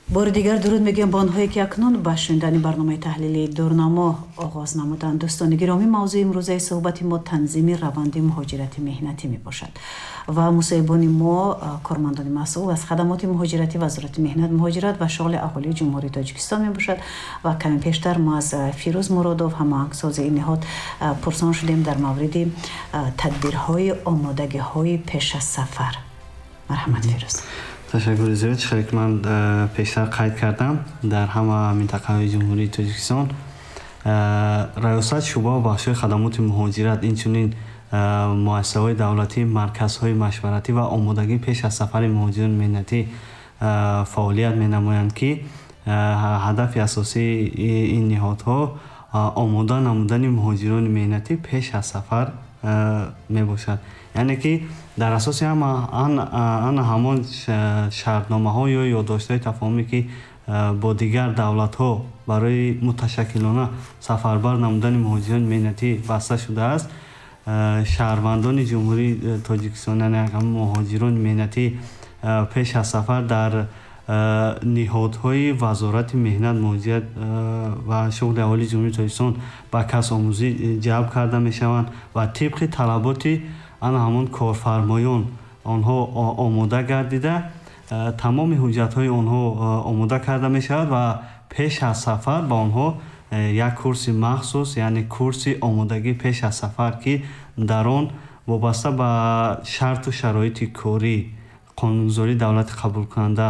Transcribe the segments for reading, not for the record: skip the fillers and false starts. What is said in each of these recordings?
бори дигар дуруд мегӯям ба онҳое ки акнун ба шунидани барномаи таҳлилии дурнамо оғоз намуданд. Дӯстони гиромӣ, мавзӯи имрӯзаи суҳбати мо танзими раванди муҳоҷирати меҳнатӣ мебошад ва мусоҳибони мо кормандони масъул аз хадамоти муҳоҷирати Вазорати меҳнат, муҳоҷират ва шуғли аҳолии Ҷумҳурии Тоҷикистон мебошад ва каме пештар мо аз Фирӯз Муродов, ҳамоҳангсози ин ниҳод, пурсон шудем дар мавриди тадбирҳои омодагиҳои пеш аз сафар. марҳамат Фирӯз. ташаккури зиёд. Чиқдр ки ман пештар қайд кардам, дар ҳама минтақаҳои Ҷумҳурии Тоҷикистон раёсат шуъба ва бахшҳои хадамоти муҳоҷират, инчунин муассисаҳои давлатӣ, марказҳои машваратӣ ва омодагӣ пеш аз сафари муҳоҷирони меҳнатӣ фаъолият менамоянд, ки ҳадафи асосии ин ниҳодҳо омода намудани муҳоҷирони меҳнатӣ пеш аз сафар мебошад. яъне ки дар асоси ана ҳамон шартномаҳо ё ёддоштҳои тафоҳумӣ ки бо дигар давлатҳо барои муташаккилона сафарбар намудани муҳоҷирони меҳнатӣ баста шудааст, шаҳрвандони Ҷумҳурии Тоҷикистон, яъне муҳоҷирони меҳнатӣ пеш аз сафар дар ниҳодҳои Вазорати меҳнат, муҳоҷират ва шуғли аҳолии Ҷумҳурии Тоҷикистон ба касбомӯзӣ ҷалб карда мешаванд ва тибқи талаботи ана ҳамон корфармоён онҳо омода гардида, тамоми ҳуҷҷатҳои онҳо омода карда мешавад ва пеш аз сафар ба онҳо як курси махсус, яъне курси омодагӣ пеш аз сафар, ки дар он вобаста ба шарту шароити корӣ, қонунгузории давлати қабулкунанда,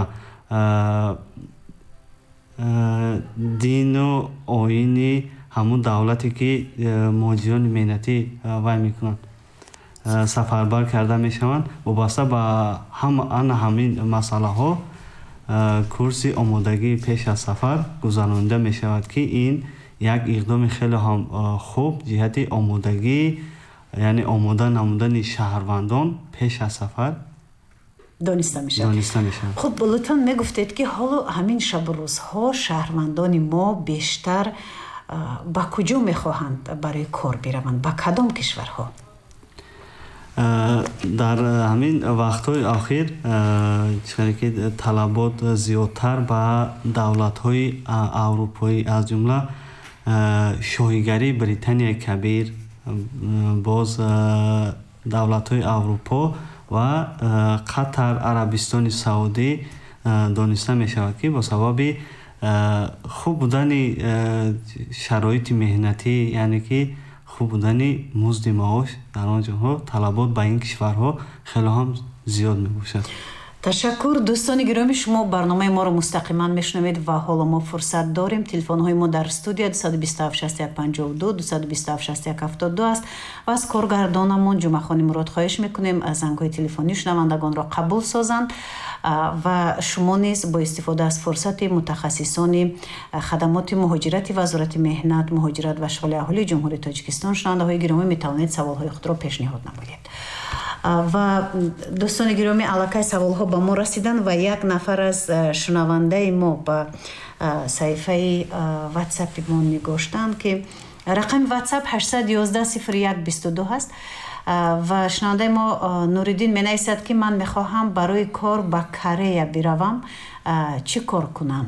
дину оини ҳамун давлате ки муҳоҷирони меҳнатӣ вай мекунанд сафарбар карда мешаванд, вобаста ба ана ҳамин масъалаҳо курси омодагии пеш аз сафар гузаронида мешавад, ки ин як иқдоми хеле ҳам хуб ҷиҳати омодагӣ, яъне омода намудани шаҳрвандон пеш аз сафар дониста мешавад. Хуб, лутфан мегуфтед ки ҳоло ҳамин шабу рӯзҳо шаҳрвандони мо бештар ба куҷо мехоҳанд барои кор бираванд, ба кадом кишварҳо? дар ҳамин вақтҳои ахир чиқдре ки талабот зиёдтар ба давлатҳои аврупоӣ, аз ҷумла шоҳигарии Британияи Кабир, боз давлатҳои Аврупо ва Қатар, Арабистони Саудӣ дониста мешавад, ки бо сабаби хуб будани шароити меҳнатӣ, яъне ки хуб будани музди маош дар он ҷоҳо талабот ба ин кишварҳо хеле ҳам зиёд мебошад. ташаккур. дӯстони гиромӣ, шумо барномаи моро мустақиман мешунавед ва ҳоло мо фурсат дорем. телефонҳои мо дар студия 227 6152 227 6172 аст ва аз коргардонамон Ҷумъахони Мурод хоҳиш мекунем зангҳои телефонӣ шунавандагонро қабул созанд ва шумо низ бо истифода аз фурсати мутахассисони хадамоти муҳоҷирати Вазорати меҳнат, муҳоҷират ва шуғли аҳолии Ҷумҳурии Тоҷикистон, шунавандаҳои гиромӣ, метавонед саволҳои худро пешниҳод намоед. ва дӯстони гиромӣ, аллакай саволҳо ба мо расиданд ва як нафар аз шунавандаи мо ба саҳифаи ватсапи мо нигоштанд, ки рақами ватсап 811 01 22 ҳаст ва шунавандаи мо Нуриддин менависад, ки ман мехоҳам барои кор ба Корея биравам, чӣ кор кунам?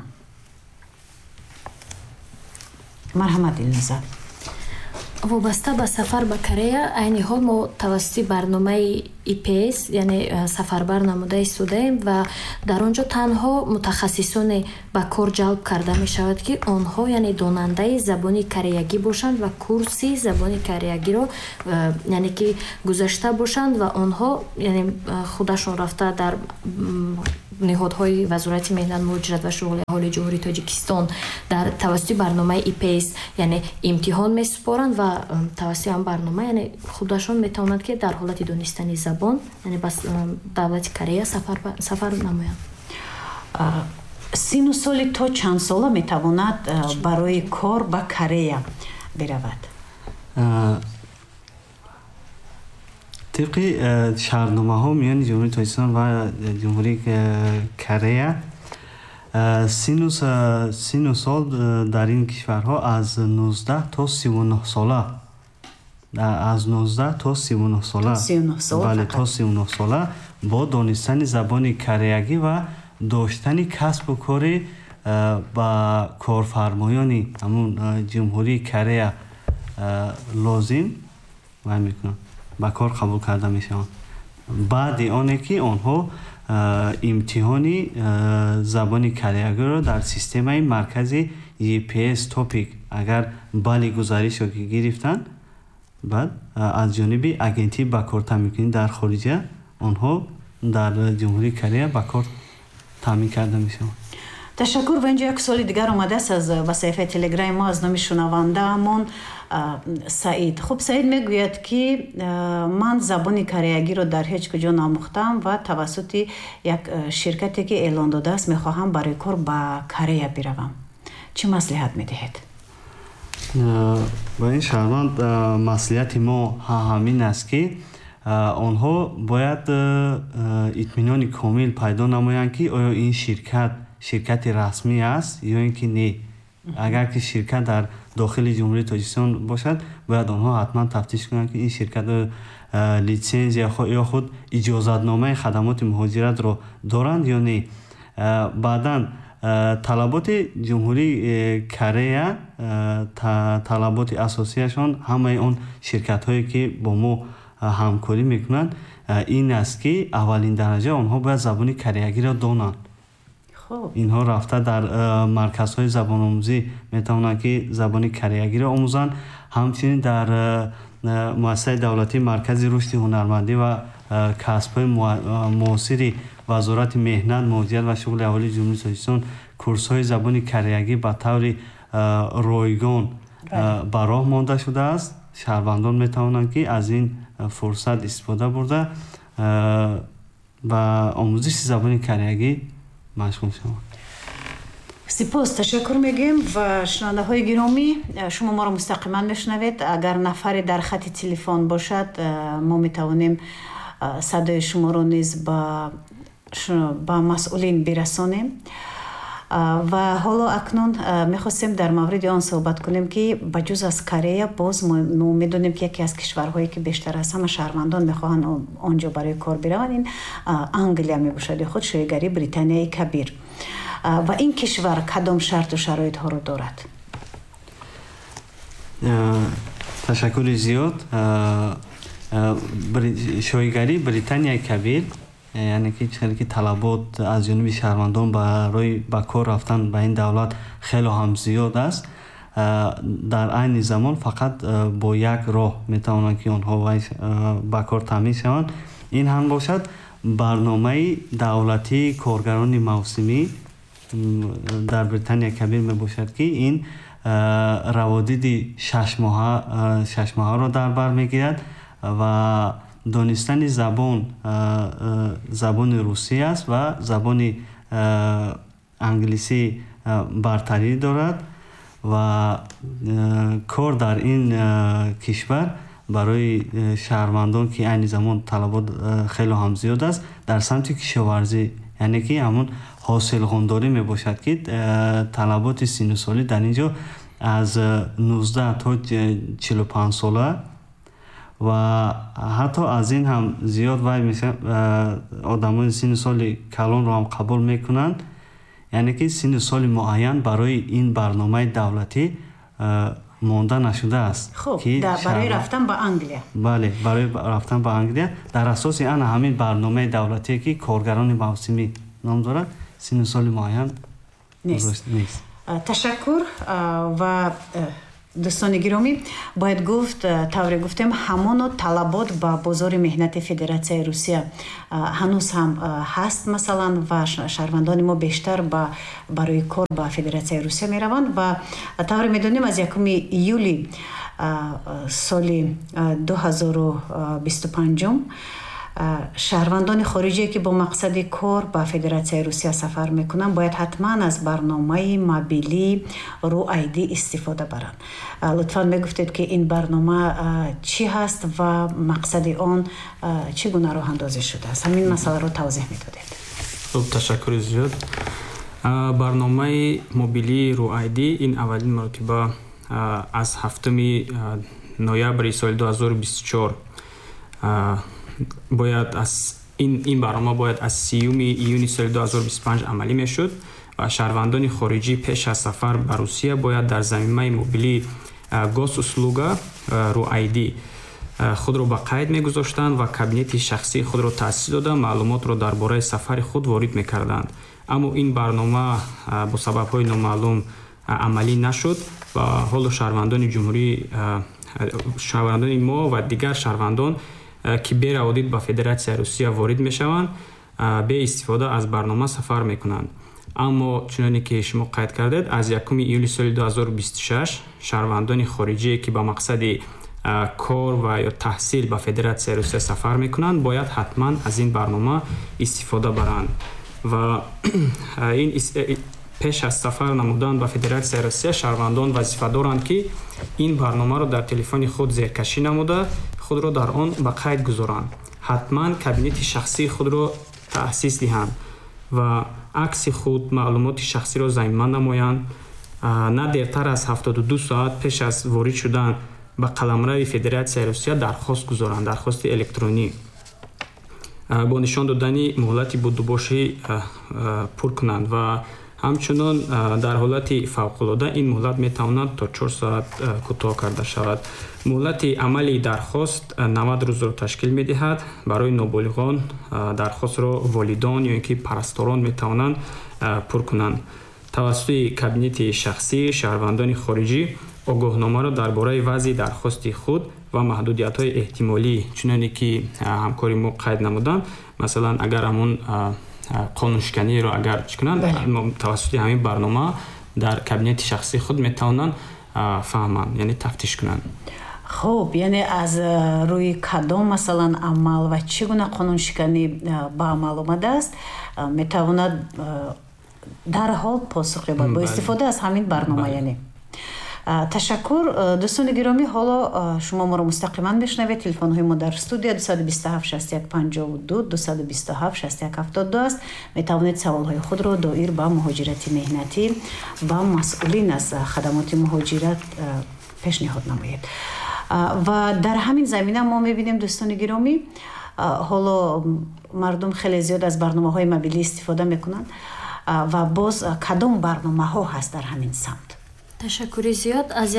марҳамат Илноза. вобаста ба сафар ба Корея айни ҳол мо тавассути барномаи ИПС, яъне сафарбар намуда истодаем ва дар он ҷо танҳо мутахассисоне ба кор ҷалб карда мешавад, ки онҳо яъне донандаи забони кореягӣ бошанд ва курси забони кореягиро яъне ки гузашта бошанд ва онҳо яъне худашон рафта дар ниҳодҳои Вазорати меҳнат, муҳоҷират ва шуғли аҳолии Ҷумҳурии Тоҷикистон дар тавассути барномаи ИПС яъне имтиҳон месупоранд ва тавассути ҳам барнома яъне худашон метавонанд ки дар ҳолати донистани забон яъне ба давлати Корея сафар намоянд. сину соли то чанд сола метавонад барои кор ба Корея биравад? طبق شهرنامه‌ها میان جمهوری تاجیکستان و جمهوری کره سن سال در این کشورها از 19 تا 39 ساله، از 19 تا 39 ساله، بله تا 39 ساله با دانستن زبان کره‌ای و داشتن کسب و کار ба корфармоёни ҳамун ҷумҳурии Корея лозим мекунанд, ба кор қабул карда мешаванд. баъди оне ки онҳо имтиҳони забони кореягиро дар системаи маркази EPS Topic агар бали гузаришро ки гирифтанд, баъд аз ҷониби агентии ба кор таъминкунӣ дар хориҷа онҳо дар ҷумҳурии Корея ба кор таъмин карда мешаванд. ташаккур. ва инҷо як соли дигар омадааст аз ба саҳифаи телеграми мо аз номи шунавандаамон Саид. хуб, Саид мегӯяд ки ман забони кореягиро дар ҳеҷ куҷо намухтам ва тавассути як ширкате ки эълон додааст мехоҳам барои кор ба Корея биравам. чӣ маслиҳат медиҳед? ба ин шаҳрванд маслиҳати мо ҳамин аст ки онҳо бояд итминони комил пайдо намоянд ки оё ин ширкати расмӣ аст ё ин ки не. агар ки ширкат дар дохили ҷумҳурии Тоҷикистон бошад, бояд онҳо ҳатман тафтиш кунанд ки ин ширкат литсензия ё худ иҷозатномаи хадамоти муҳоҷиратро доранд ё не. баъдан талаботи ҷумҳурии Корея, талаботи асосияшон ҳамаи он ширкатҳое ки бо мо ҳамкорӣ мекунанд ин аст ки аввалин дараҷа онҳо бояд забони кореягиро донанд. инҳо рафта дар марказҳои забономӯзӣ метавонанд ки забони кореягиро омӯзанд. ҳамчунин дар муассисаи давлатии маркази рушди ҳунармандӣ ва касбҳои муосири вазорати меҳнат, муҳоҷират ва шуғли аҳолии ҷумҳурии Тоҷикистон курсҳои забони кореягӣ ба таври ройгон ба роҳ монда шудааст. шаҳрвандон метавонанд ки аз ин фурсат истифода бурда ба омӯзиши забони кореягӣ машғул шаванд. сипос, ташаккур мегӯем. ва шунавандаҳои гиромӣ, шумо моро мустақиман мешунавед. агар нафаре дар хати телефон бошад, мо метавонем садои шуморо низ ба масъулин бирасонем. ва ҳоло акнун мехостем дар мавриди он суҳбат кунем ки ба ҷуз аз Корея боз мо медонем ки яке аз кишварҳое ки бештар аз ҳама шаҳрвандон мехоҳанд онҷо барои кор бираванд ин Англия мебошад ё худ шоигари Британияи Кабир. ва ин кишвар кадом шарту шароитҳоро дорад? ташаккури зиёд. шоигари Британияи Кабир, яъне ки чиқдре ки талабот аз ҷониби шаҳрвандон барои ба кор рафтан ба ин давлат хело ҳам зиёд аст. дар айни замон фақат бо як роҳ метавонанд ки онҳо ба кор таъмин шаванд. ин ҳам бошад барномаи давлатии коргарони мавсимӣ дар Британияи Кабир мебошад ки ин раводиди шашмоҳаро дар бар мегирад ва донистани забони русӣ аст ва забони англисӣ бартарӣ дорад ва кор дар ин кишвар барои шаҳрвандон ки айни замон талабот хело ҳам зиёд аст дар самти кишоварзӣ, яъне ки ҳамун ҳосилғондорӣ мебошад ки талаботи синусолӣ дар ин ҷо аз 19 то 45 сола ва ҳатто аз ин ҳам зиёд вай одамои синни соли калонро ҳам қабул мекунанд. яъне ки синни соли муайян барои ин барномаи давлатӣ монда нашудааст. барои рафтан ба Англия. бале, барои рафтан ба Англия дар асоси ана ҳамин барномаи давлатие ки коргарони мавсимӣ ном дорад, синни соли муайян нест. ташаккур. ва дӯстони гиромӣ, бояд гуфт, тавре гуфтем, ҳамоно талабот ба бозори меҳнати Федератсияи Русия ҳанӯз ҳам ҳаст масалан, ва шаҳрвандони мо бештар барои кор ба Федератсияи Русия мераванд. ва тавре медонем аз 1 июли соли 2025 шаҳрвандони хориҷие ки бо мақсади кор ба Федератсияи Русия сафар мекунанд бояд ҳатман аз барномаи мобилии RUID истифода баранд. лутфан мегуфтед ки ин барнома чӣ ҳаст ва мақсади он чӣ гуна роҳандозӣ шудааст? ҳамин масъаларо тавзеҳ медодед. хуб, ташаккури зиёд. барномаи мобилии RUID ин аввалин маротиба аз 7 ноябри соли 2024 бояд аз این برنامه باید از 30 ایونی سال 2025 عملی میشد و شهروندان خارجی پیش از سفر به روسیه باید در زمینه موبیلی گосуслуга RUID خود را به قید میگذاشتند و کابینت شخصی خود را تأسیس داده معلومات را درباره سفر خود وارد میکردند. اما این برنامه با سبب‌های نامعلوم عملی نشد و حال شهروندان جمهوری شهروندان ما و دیگر شهروندان که به روابط با فدراسیون روسیه وارد میشوند به استفاده از برنامه سفر میکنند. اما چنانکه که شما قید کردید از 1 ایولی سال 2026 شهروندان خارجی که با مقصد کار و یا تحصیل به فدراسیون روسیه سفر میکنند باید حتما از این برنامه استفاده برند و این پیش از سفر نمودن به فدراسیون روسیه شهروندان وظیفه دارند که این برنامه را در تلفن خود زیرکشی نموده خود را در آن به قید گذارند. حتما کابینت شخصی خود را تأسیس دهند و عکس خود معلومات شخصی را ضمیمه نمایند. نه دیرتر از 72 ساعت پیش از وارد شدن به قلمرو فدراسیون روسیه درخواست گذارند، درخواست الکترونی با نشان دادن مهلت بودباشی پر کنند و همچنان در حالت فوق‌العاده این مهلت میتواند تا 4 ساعت کوتاه کرده شود. مهلت عملی درخواست 90 روز را تشکیل میدهد. برای نابالغان درخواست را والدان یا اینکه پرستاران میتوانند پر کنند. توسط کابینت شخصی شهروندان خارجی آگاهنامه را درباره وضع درخواست خود و محدودیت‌های احتمالی چنانکه که همکاری ما قید نمودند، مثلا اگر همون قانونشکنی را اگر چکنند توسط همین برنامه در کابینت شخصی خود میتوانند فهمند، یعنی تفتیش کنند. خب یعنی از روی کدام مثلا عمل و چگونه قانونشکنی با عمل آمده است میتواند در حال پاسخ یابد با استفاده از همین برنامه. یعنی تشکر دوستان گرامی. حالا شما ما رو مستقیما بشنوید. تلفن های ما در استودیو 227 61 52 227 61 72 است. می توانید سوال های خود را دایر به مهاجرت مهنتی با مسئولین از خدمات مهاجرت پیشنهاد نمایید. و در همین زمینه ما می بینیم دوستان گرامی حالا مردم خیلی زیاد از برنامه های موبیلی استفاده میکنند و باز کدام برنامه ها هست در همین سمت؟ تشکری زیاد. از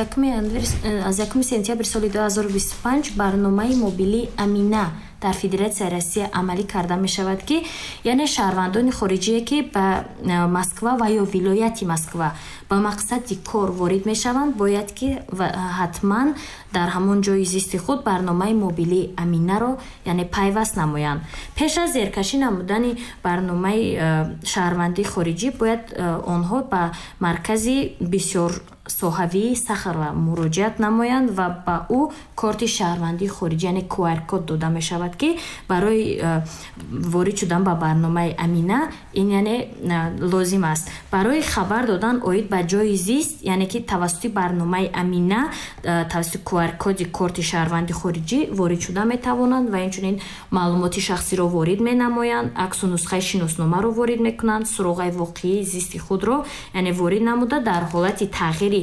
1 سپتامبر سال 2025 برنامه موبیلی امینه در فدراسیون روسیه عملی کرده می شود که یعنی شهروندان خارجی که به مسکو و یا ولایت مسکو با مقصد کار وارد می شوند باید که حتما در همون جای زیست خود برنامه موبیلی امینه را یعنی پیوست نمایند. پیش از زیرکشی نمودن برنامه شهروندی خارجی باید آنها به مرکز بسیار صحوی سخر و مراجعت نمایند و با او کارت شهروندی خارجی یعنی QR کد داده می شود که برای وارد شدن به برنامه امینه این یعنی لازم است. برای خبر دادن اوید به جای زیست یعنی که توسط برنامه امینه توسط QR کد کارت شهروندی خارجی وارد شده می توانند و اینچنین معلومات شخصی را وارد می نمایند، عکس و نسخه شناسنامه را وارد می کنند، سراغ واقعی زیست خود را یعنی وارد نموده در حالت تغییر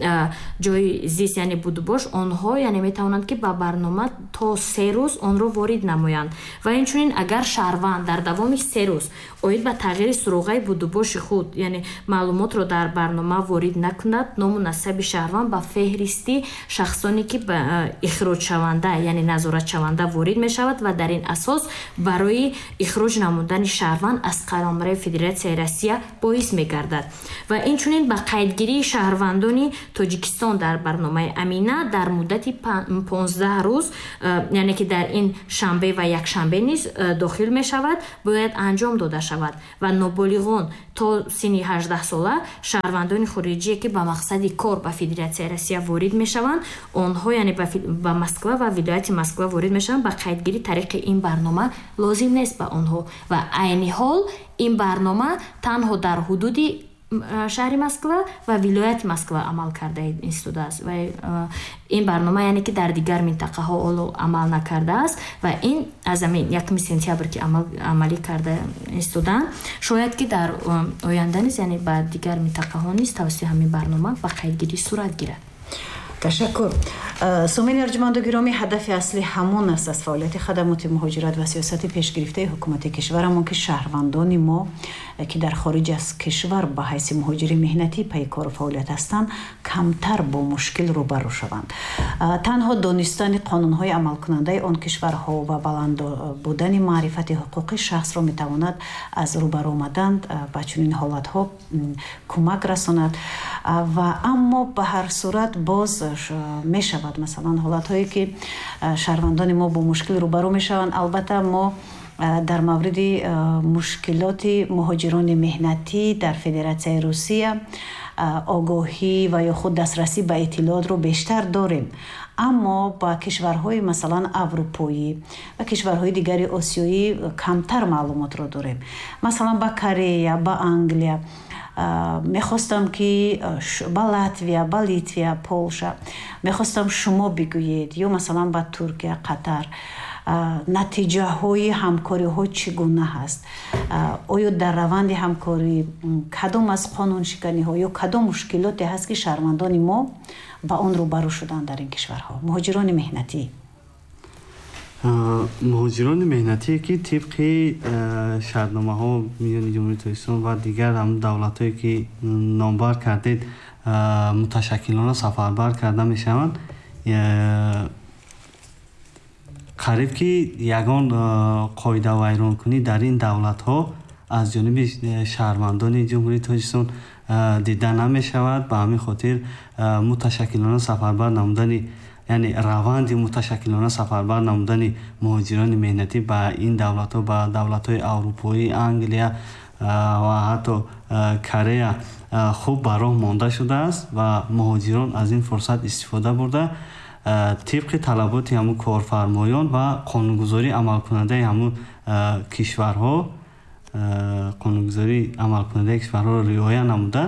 جای زیست یعنی بودباش آنها یعنی میتوانند که با برنامه تا 3 روز آن را وارد نمایند و اینچنین اگر شهروند در دوام 3 روز اوید به تغییر سراغ بودباش خود یعنی معلومات را در برنامه وارد نکند نام و نسب شهروند به فهرستی شخصانی که به اخراج شونده یعنی نظارت شونده وارد می شود و در این اساس برای اخراج نمودن شهروند از قلمرو فدراسیون روسیه باعث می گردد و اینچنین به قیدگیری شهروندان تاجیکستان در برنامه امینه در مدت 15 روز یعنی که در این شنبه و یک شنبه نیز داخل می شود باید انجام داده شود و نابالغان تا سن 18 ساله شهروندان خارجی که به مقصد کار به فدراسیون روسیه وارد می شوند آنها یعنی به مسکو و ولایت مسکو وارد می شوند به قیدگیری طریق این برنامه لازم نیست به آنها و عین حال این برنامه تنها در حدود شهر مسکو و ولایت مسکو عمل کرده ایستاده است و این برنامه یعنی که در دیگر منطقه ها عمل نکرده است و این از همین 1 سپتامبر که عملی کرده ایستادن شاید که در آینده نیز یعنی بعد دیگر منطقه ها نیز توسط همین برنامه با قیدگیری صورت گیرد. ташаккур. Сомиёни арҷуманду гиромӣ, ҳадафи аслӣ ҳамон аст аз фаъолияти хадамоти муҳоҷират ва сиёсати пешгирифтаи ҳукумати кишварамон ки шаҳрвандони мо ки дар хориҷ аз кишвар ба ҳайси муҳоҷири меҳнатӣ пайи кору фаъолият ҳастанд камтар бо мушкил рӯбарӯ шаванд. Танҳо донистани қонунҳои амалкунандаи он кишварҳо ва баланд будани маърифати ҳуқуқи шахсро метавонад аз рӯбарӯ омадан ба чунин ҳолатҳо кӯмак расонад. Ва аммо ба ҳар сурат боз мешавад масалан ҳолатҳое ки шаҳрвандони мо бо мушкил рӯбарӯ мешаванд. Албатта мо дар мавриди мушкилоти муҳоҷирони меҳнатӣ дар Федератсияи Русия огоҳӣ ва ё худ дастрасӣ ба иттилоотро бештар дорем. Аммо ба кишварҳои масалан аврупоӣ ва кишварҳои дигари осиёӣ камтар маълумотро дорем. Масалан ба Корея, ба Англия мехостам ки ба Латвия, ба Литвия, Полша мехостам шумо бигӯед ё масалан ба Туркия, Қатар натиҷаҳои ҳамкориҳо чӣ гуна ҳаст? Оё дар раванди ҳамкорӣ кадом аз қонуншиканиҳо ё кадом мушкилоте ҳаст ки шаҳрвандони мо ба он рӯбарӯ шуданд дар ин кишварҳо? Муҳоҷирони меҳнатӣ. муҳоҷирони меҳнатие ки тибқи шартномаҳо миёни ҷумҳурии Тоҷикистон ва дигар давлатҳое ки номбар кардед муташаккилона сафарбар карда мешаванд, қариб ки ягон қоидавайронкунӣ дар ин давлатҳо аз ҷониби шаҳрвандони ҷумҳурии Тоҷикистон дида намешавад. Ба ҳамин хотир муташаккилона сафарбар намудани яъне раванди муташаккилона сафарбар намудани муҳоҷирони меҳнатӣ ба ин давлатҳо, ба давлатҳои аврупоӣ, Англия ва ҳатто Корея хуб ба роҳ монда шудааст ва муҳоҷирон аз ин фурсат истифода бурда тибқи талаботи ҳамун корфармоён ва қонунгузории амалкунандаи ҳамун кишварҳо қонунгузории амалкунандаи кишварҳоро риоя намуда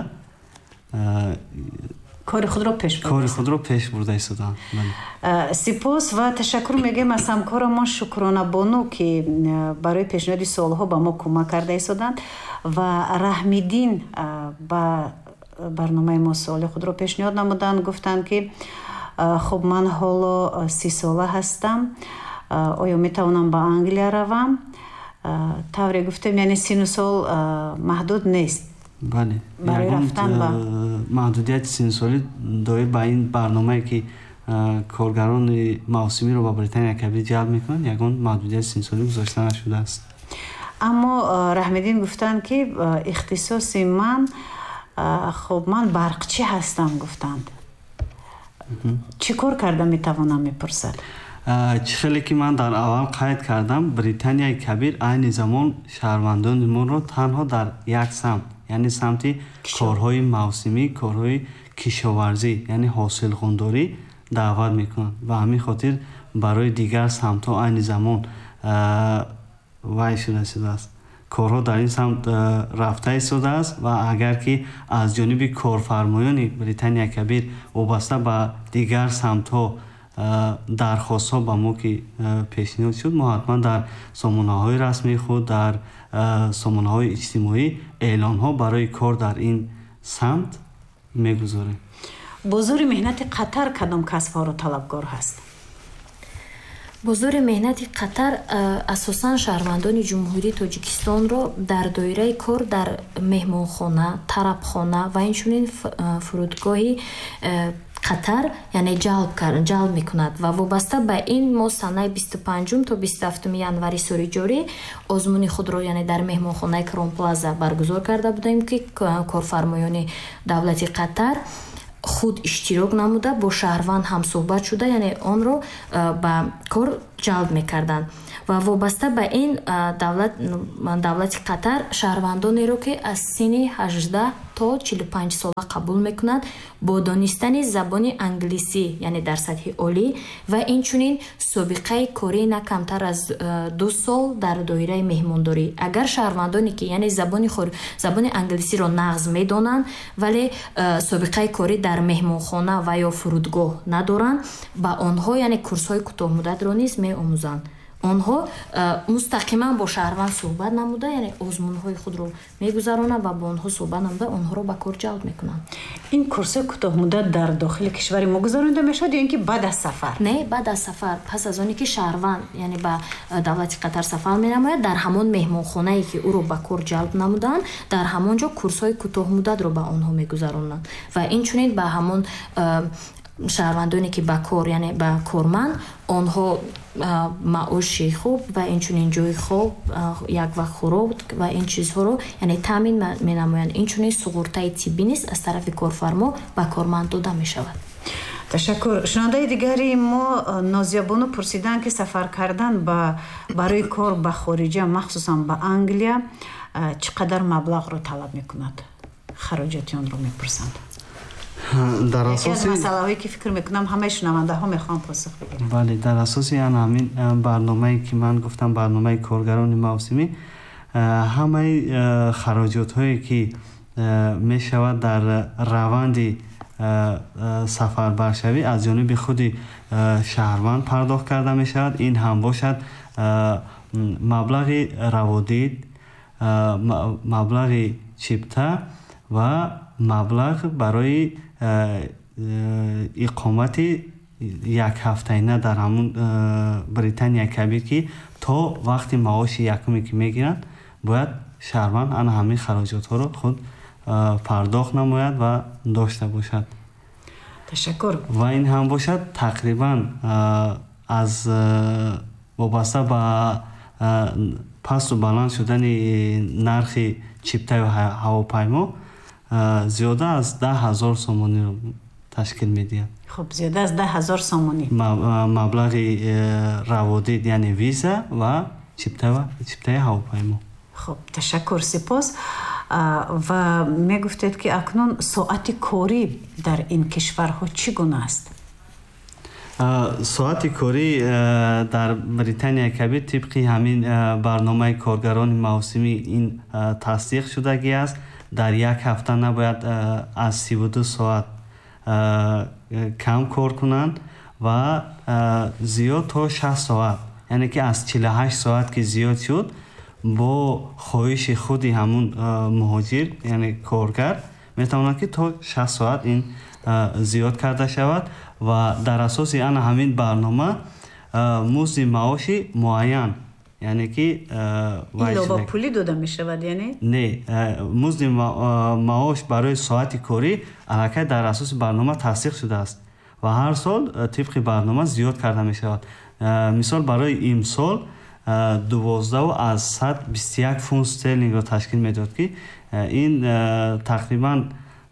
кори худро пеш бурда истоданд. Сипос ва ташаккур мегӯем аз ҳамкорамон Шукрона Бону ки барои пешниҳоди суолҳо ба мо кӯмак карда истоданд ва Раҳмиддин ба барномаи мо суоли худро пешниҳод намуданд. Гуфтанд ки хуб ман ҳоло 30 сола ҳастам, оё метавонам ба Англия равам? Тавре гуфтем яъне сину сол маҳдуд нест. Бале, ягон маҳдудияти синнисолӣ доир ба ин барномае ки коргарони мавсимиро ба Британия кабир ҷалб мекунанд, ягон маҳдудияти синнисолӣ гузошта нашудааст. Аммо Раҳмиддин гуфтанд ки ихтисоси ман хуб ман барқчӣ ҳастам гуфтанд. чӣ кор карда метавонам мепурсад? чӣ хеле ки ман дар аввал қайд кардам, Британияи кабир айни замон шаҳрвандони моро танҳо дар як самт, яъне самти корҳои мавсимӣ, корҳои кишоварзӣ, яъне ҳосилхӯндорӣ даъват мекунанд. Ба ҳамин хотир барои дигар самтҳо айни замон вай шуда истодааст. корҳо дар ин самт рафта истодааст ва агар ки аз ҷониби корфармоёни Британияи кабир вобаста ба дигар самтҳо дархостҳо ба мо ки пешниҳод шуд, мо ҳатман дар сомонаҳои расмии худ, дар сомонаҳои иҷтимоӣ эълонҳо барои кор дар ин самт мегузорем. бозори меҳнати Қатар кадом касбҳоро талабгор ҳаст? бозори меҳнати Қатар асосан шаҳрвандони ҷумҳурии Тоҷикистонро дар доираи кор дар меҳмонхона, тарабхона ва инчунин фурудгоҳи Қатар яъне ҷалб мекунад ва вобаста ба ин мо санаи 25 то 27 январи соли ҷорӣ озмуни худро яъне дар меҳмонхонаи Кронплаза баргузор карда будем ки корфармоёни давлати Қатар худ иштирок намуда бо шаҳрванд ҳамсӯҳбат шуда, яъне онро ба кор ҷалб мекарданд ва вобаста ба ин давлати Қатар шаҳрвандонеро ки аз синни 18 то 45 сола қабул мекунад бо донистани забони англисӣ, яъне дар сатҳи олӣ ва инчунин собиқаи корӣ на камтар аз 2 сол дар доираи меҳмондорӣ. Агар шаҳрвандоне ки яъне забони англисиро нағз медонанд вале собиқаи корӣ дар меҳмонхона ва ё фурудгоҳ надоранд, ба онҳо яъне курсҳои кӯтоҳмуддатро низ меомӯзанд. онҳо мустақиман бо шаҳрванд суҳбат намуда, яъне озмунҳои худро мегузаронанд ва бо онҳо суҳбат намуда онҳоро ба кор ҷалб мекунанд. این کورس‌های کوتاه مدت در داخل کشور ما گذرانده میشد یا اینکه بعد از سفر؟ نه، بعد از سفر، پس از آنی که شهروند یعنی به دولت قطر سفر می‌نماید، در همان مهمانخانه‌ای که او رو به کار جلب نمودند در همانجا کورس‌های کوتاه مدت رو به آنها می‌گذرانند و این چنین به همون شهروندانی که با کار یعنی با کارمند آنها معاش خوب و اینچنین جای خوب یک وقت خوراک و این چیزها رو یعنی تامین می‌نمایند. اینچنین سقورتای طبی نیست، از طرف کارفرما با کارمند داده می‌شود. تشکر. شنونده دیگری ما نازیابانو پرسیدن که سفر کردن برای کار به خارجه مخصوصا به انگلیا چقدر مبلغ رو طلب میکند؟ خراجات آن رو میپرسند. در اساس مسئله که فکر میکنم همه شنونده ها میخوان پاسخ بگیرن. بله، در اساس همین برنامه‌ای که من گفتم، برنامه کارگران موسمی، همه خراجات هایی که میشود در روند سفر برشوی از جانب خود شهروند پرداخت کرده می شود. این هم باشد مبلغ روادید، مبلغ چپته و مبلغ برای اقامت یک هفته‌ینه در همون بریتانیا کبیر که تا وقتی معاش یکمی که میگیرند باید شهروند آن همین خراجات ها رو خود پرداخت نماید و داشته باشد. تشکر. و این هم باشد تقریبا از وابسته به پس و بلند شدن نرخ چپته و هواپیما زیاده از 10,000 سومانی رو تشکیل میدهد. خب زیاده از 10,000 سومانی مبلغ روادید یعنی ویزا و چپته هواپیما. خب تشکر، سپاس. و میگفتید که اکنون ساعت کاری در این کشورها چگونه است؟ ساعت کاری در بریتانیا کبیر طبق همین برنامه کارگران موسمی این تصدیق شدگی است. در یک هفته نباید از 32 ساعت کم کار کنند و زیاد تا 60 ساعت، یعنی که از 48 ساعت که زیاد شد با خواهش خود همون مهاجر یعنی کارگر میتواند که تا 60 ساعت این زیاد کرده شود و در اساس آن همین برنامه مزد معاشی معین یعنی که علاوه پولی داده می شود یعنی؟ نه، مزد معاش برای ساعت کاری البته در اساس برنامه تصدیق شده است و هر سال طبق برنامه زیاد کرده می شود. مثال برای امسال 12,121 فونت استرلینگ را تشکیل میداد که این تقریبا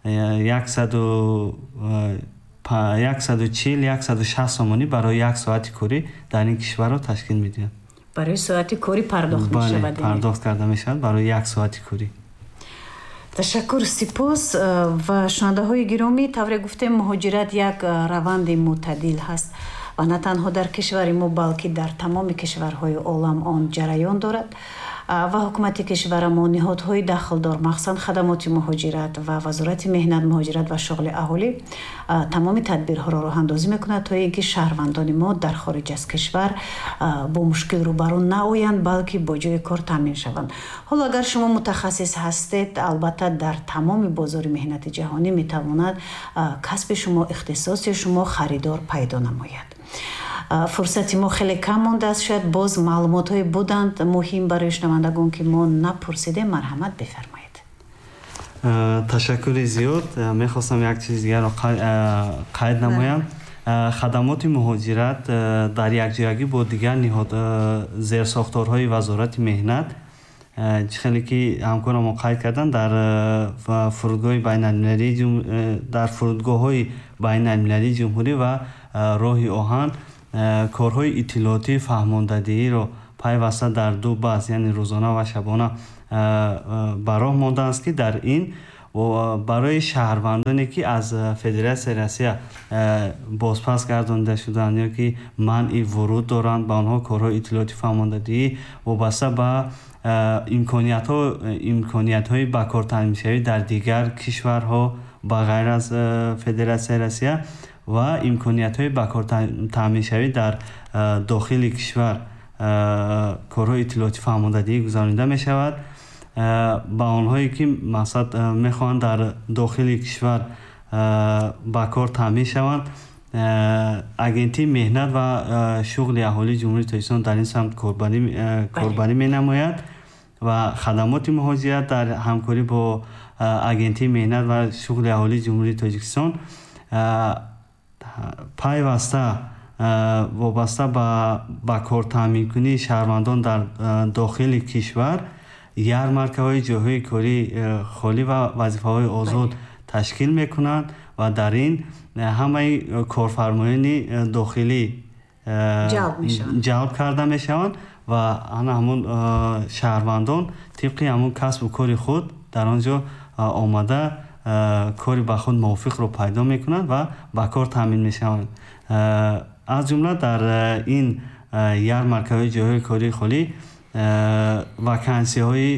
140-160 سومانی برای یک ساعت کاری در این کشور را تشکیل میدهد. برای ساعت کاری پرداخت می شود؟ پرداخت کرده می شود برای یک ساعت کاری. تشکر، سپاس. و شنونده های گرامی، طور گفتیم مهاجرت یک روند معتدل هست و نه تنها در کشور ما بلکه در تمام کشورهای عالم آن جریان دارد و حکومت کشور ما، نهادهای دخلدار، مخصوصا خدمات مهاجرت و وزارت مهنت، مهاجرت و شغل اهالی تمام تدبیرها را راه اندازی میکند تا اینکه شهروندان ما در خارج از کشور با مشکل روبرو نآیند بلکه با جای کار تامین شوند. حالا اگر شما متخصص هستید، البته در تمام بازار مهنت جهانی میتواند کسب شما، اختصاص شما خریدار پیدا نماید. فرصتی ما خیلی کم مانده است، شاید باز معلومات های بودند مهم برای شنوندگان که ما نپرسیده. مرحمت بفرمایید. تشکر زیاد. میخواستم یک چیز دیگر را قید نمایم. خدمات مهاجرت در یک جایگی با دیگر نهاد زیرساختارهای وزارت مهنت خیلی که همکار ما قید کردن در فرودگاه بین‌المللی، در فرودگاه‌های بین‌المللی جمهوری و راه آهن کارهای اطلاعاتی فهماندهی را پیوسته در دو بخش یعنی روزانه و شبانه براه مانده است که در این و برای شهروندانی که از فدراسیون روسیه بازپس گردانده شدند یا که منع ورود دارند، به آنها کارهای اطلاعاتی فهماندهی وابسته به امکانیت‌های به کار تامین در دیگر کشورها به غیر از فدراسیون روسیه و امکانیت‌های به کار تامین شوی در داخل کشور کارهای اطلاعاتی فهماندهی گزارنده می شود. با آنهایی که مثلا میخوان در داخل کشور ба кор таъмин шаванд. агентии меҳнат ва шуғли аҳолии ҷумҳурии Тоҷикистон дар ин самт корбарӣ менамояд ва хадамоти муҳоҷират дар ҳамкорӣ бо агентии меҳнат ва шуғли аҳолии ҷумҳурии Тоҷикистон пайваста вобаста ба кортаъминкунии шаҳрвандон дар дохили кишвар ярмаркаҳои ҷойҳои кории холӣ ва вазифаҳои озод ташкил мекунанд ва дар ин ҳамаи корфармоёни дохилӣ ҷалб карда мешаванд ва ҳамон шаҳрвандон тибқи ҳамон касбу кори худ дар он ҷо омада кори ба худ мувофиқро пайдо мекунанд ва ба кор таъмин мешаванд. аз ҷумла дар ин ярмаркаҳои ҷойҳои кории холӣ вакансияҳои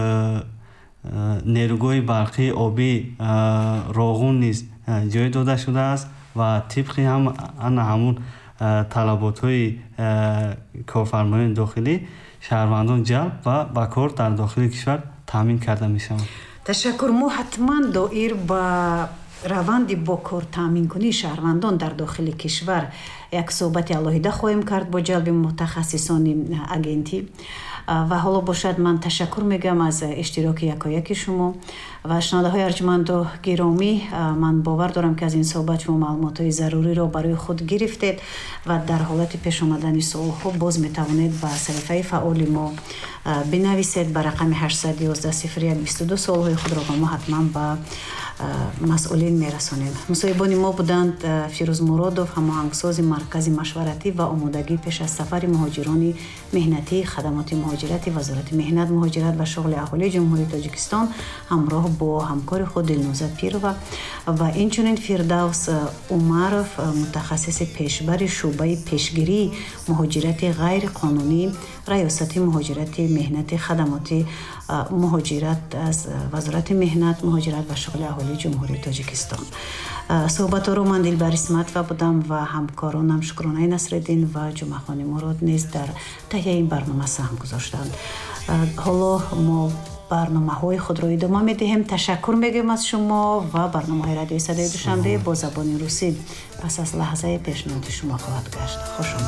нерӯгоҳи барқӣ, обӣ, роғун низ ҷой дода шудааст ва тибқи ҳамун талаботҳои корфармоёни дохилӣ шаҳрвандон ҷалб ва ба кор дар дохили кишвар таъмин карда мешаванд. ташаккур. мо ҳатман доир ба раванди бо кортаъминкунии шаҳрвандон дар дохили кишвар як суҳбати алоҳида хоҳем кард бо ҷалби мутахассисони агентӣ. ва ҳоло бошад ман ташаккур мегӯям аз иштироки якояки шумо ва шунавандаҳои арҷуманду гиромӣ. ман бовар дорам ки аз ин суҳбат шумо маълумотҳои заруриро барои худ гирифтед ва дар ҳолати пешомадани суолҳо боз метавонед ба саҳифаи фаъоли мо бинависед ба рақами 8110122 суолҳои худро ва мо ҳатман ба масъулин мерасонем. мусоҳибони мо буданд фирӯз муродов, ҳамоҳангсози маркази машваратӣ ва омодагӣ пеш аз сафари муҳоҷирони меҳнатӣ, хадамоти муҳоҷирати Вазорати меҳнат, муҳоҷират ва шуғли аҳолии ҷумҳурии Тоҷикистон ҳамроҳ бо ҳамкори худ Дилноза Пирова ва инчунин Фирдавс Умаров, мутахассиси пешбари шуъбаи пешгирии муҳоҷирати ғайриқонунӣ, раёсати муҳоҷирати меҳнати хадамоти муҳоҷират аз Вазорати меҳнат, муҳоҷират ва шуғли аҳолии ҷумҳурии Тоҷикистон. суҳбатҳоро ман Дилбар Исматова будам ва ҳамкоронам Шукронаи Насреддин ва Ҷумъахони Мурод низ дар таҳияи ин барнома саҳм гузоштанд. ҳоло мо барномаҳои худро идома медиҳем. ташаккур мегӯем аз шумо ва барномаҳои радиои Садои Душанбе бо забони русӣ пас аз лаҳзае пешниҳоди шумо хоҳад гашт. хушомадед.